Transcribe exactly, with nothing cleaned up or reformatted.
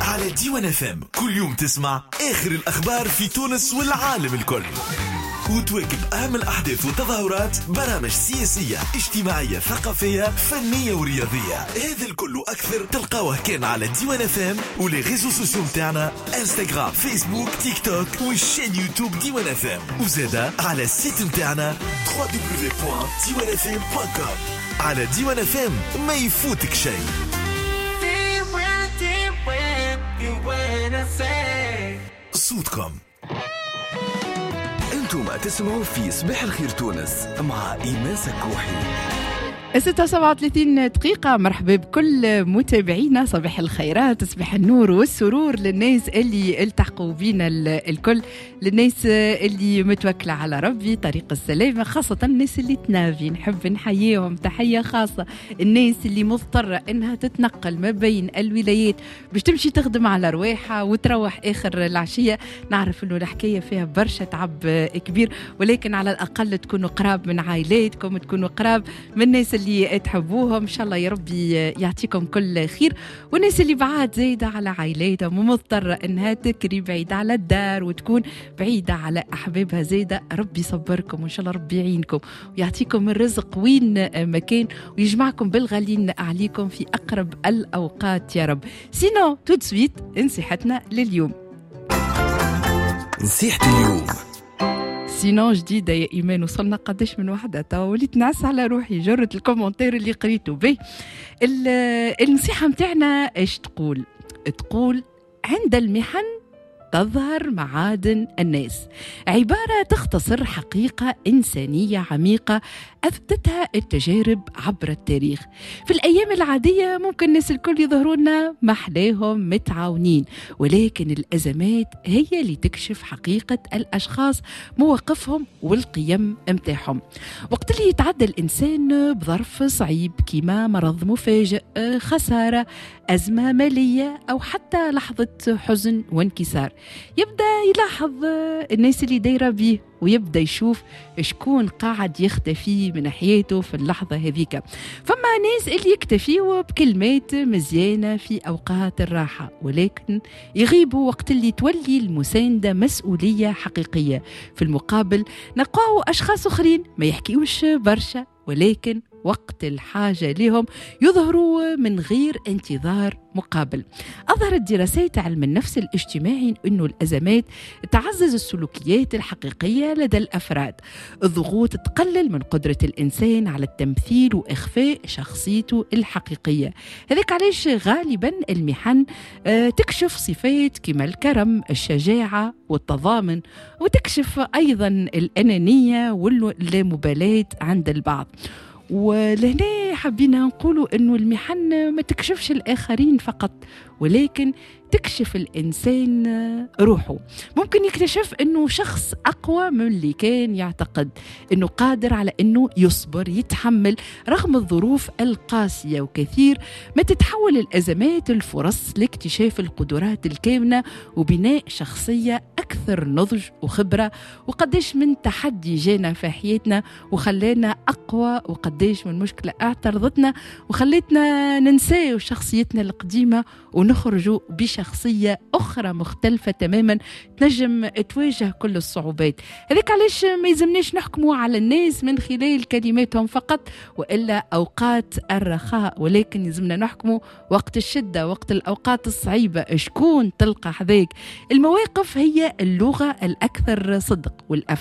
على ديوان اف ام كل يوم تسمع آخر الأخبار في تونس والعالم الكل، وتواكب أهم الأحداث والتظاهرات، برامج سياسية اجتماعية ثقافية فنية ورياضية. هذا الكل وأكثر تلقاوه كان على ديوان اف ام ولي ريزو سوسيو متاعنا انستغرام فيسبوك تيك توك والشين يوتيوب ديوان اف ام، وزادا على السيت متاعنا دبليو دبليو دبليو بوان ديوان اف ام دوت كوم. على ديوان اف ام ما يفوتك شيء. صوتكم انتم تسمعوا في صباح الخير تونس مع إيمان سكوحي. ستة وسبعة وثلاثين دقيقة. مرحبا بكل متابعينا، صباح الخيرات، صباح النور والسرور للناس اللي التحقوا بينا الكل، للناس اللي متوكلة على ربي طريق السلامة، خاصة الناس اللي تنافي نحب نحييهم تحية خاصة. الناس اللي مضطرة انها تتنقل ما بين الولايات باش تمشي تخدم على رواحها وتروح اخر العشية، نعرف انه الحكاية فيها برشا تعب كبير، ولكن على الاقل تكونوا قراب من عائلاتكم، تكونوا قراب من الناس اللي تحبوهم. ان شاء الله يا ربي يعطيكم كل خير. والناس اللي بعاد زايدة على عائلاتهم ومضطرة انها تكري بعيدة على الدار وتكون بعيدة على احبابها زايدة، ربي يصبركم وان شاء الله ربي يعينكم ويعطيكم الرزق وين مكان ويجمعكم بالغالين عليكم في اقرب الاوقات يا رب. سينو تو سويت نصيحتنا لليوم. نصيحة اليوم سينو جديدة يا إيمان، وصلنا قداش من وحدة تو وليت نعس على روحي جرة الكومنتير اللي قريته به. النصيحة متاعنا ايش تقول؟ تقول عند المحن تظهر معادن الناس، عبارة تختصر حقيقة إنسانية عميقة أثبتتها التجارب عبر التاريخ. في الأيام العادية ممكن الناس الكل يظهرونا محلاهم متعاونين، ولكن الأزمات هي اللي تكشف حقيقة الأشخاص، مواقفهم والقيم متاعهم. وقت اللي يتعدى الإنسان بظرف صعيب كيما مرض مفاجئ، خسارة، أزمة مالية، أو حتى لحظة حزن وانكسار، يبدأ يلاحظ الناس اللي دايرة بيه ويبدأ يشوف شكون قاعد يختفي من حياته في اللحظة هذيك. فما ناس اللي يكتفيوا بكلمات مزيانة في أوقات الراحة، ولكن يغيبوا وقت اللي تولي المساندة مسؤولية حقيقية. في المقابل نلقاو أشخاص آخرين ما يحكيوش برشا، ولكن وقت الحاجة لهم يظهروا من غير انتظار مقابل. أظهرت دراسات علم النفس الاجتماعي أنه الأزمات تعزز السلوكيات الحقيقية لدى الأفراد. الضغوط تقلل من قدرة الإنسان على التمثيل وإخفاء شخصيته الحقيقية. هذاك علاش غالبا المحن تكشف صفات كما الكرم، الشجاعة والتضامن، وتكشف أيضا الأنانية واللامبالاة عند البعض. ولهنا حبينا نقولوا أنه المحن ما تكشفش الآخرين فقط، ولكن تكشف الإنسان روحه. ممكن يكتشف أنه شخص أقوى من اللي كان يعتقد، أنه قادر على أنه يصبر يتحمل رغم الظروف القاسية. وكثير ما تتحول الأزمات الفرص لاكتشاف القدرات الكامنة وبناء شخصية أكثر نضج وخبرة، وقديش من تحدي جانا في حياتنا وخلانا أقوى، وقديش من مشكلة اعترضتنا وخلتنا ننسى شخصيتنا القديمة ونخرجوا بشخصية أخرى مختلفة تماما تنجم تواجه كل الصعوبات. هذاك علاش ما يلزمناش نحكموا على الناس من خلال كلماتهم فقط وإلا أوقات الرخاء، ولكن يلزمنا نحكموا وقت الشدة، وقت الأوقات الصعيبة شكون تلقى حذاك. المواقف هي اللغة الأكثر صدق، والأفعال